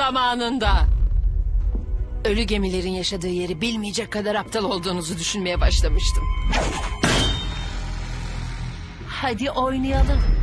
zamanında. Ölü gemilerin yaşadığı yeri bilmeyecek kadar aptal olduğunuzu düşünmeye başlamıştım. Hadi oynayalım.